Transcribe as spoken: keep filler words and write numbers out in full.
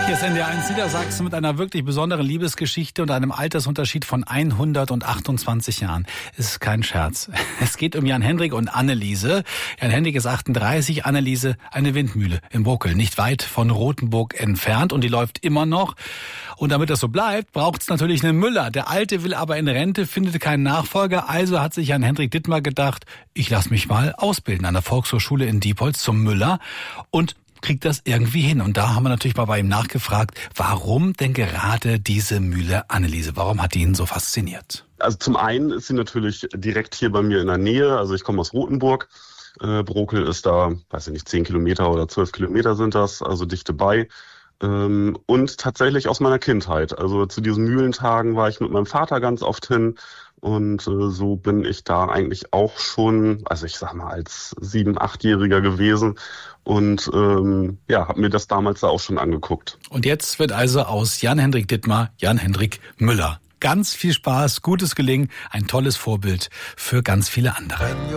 Hier ist N D R eins Niedersachsen mit einer wirklich besonderen Liebesgeschichte und einem Altersunterschied von hundertachtundzwanzig Jahren. Es ist kein Scherz. Es geht um Jan Hendrik und Anneliese. Jan Hendrik ist achtunddreißig, Anneliese eine Windmühle in Brockel, nicht weit von Rothenburg entfernt, und die läuft immer noch. Und damit das so bleibt, braucht es natürlich einen Müller. Der Alte will aber in Rente, findet keinen Nachfolger, also hat sich Jan Hendrik Dittmar gedacht, ich lasse mich mal ausbilden an der Volkshochschule in Diepholz zum Müller und kriegt das irgendwie hin. Und da haben wir natürlich mal bei ihm nachgefragt, warum denn gerade diese Mühle Anneliese? Warum hat die ihn so fasziniert? Also zum einen ist sie natürlich direkt hier bei mir in der Nähe. Also ich komme aus Rothenburg. Äh, Brockel ist da, weiß ich nicht, zehn Kilometer oder zwölf Kilometer sind das, also dichte bei. Ähm, und tatsächlich aus meiner Kindheit. Also zu diesen Mühlentagen war ich mit meinem Vater ganz oft hin. Und äh, so bin ich da eigentlich auch schon, also ich sag mal, als sieben-, achtjähriger gewesen. Und ähm, ja, habe mir das damals da auch schon angeguckt. Und jetzt wird also aus Jan Hendrik Dittmar Jan Hendrik Müller. Ganz viel Spaß, gutes Gelingen, ein tolles Vorbild für ganz viele andere.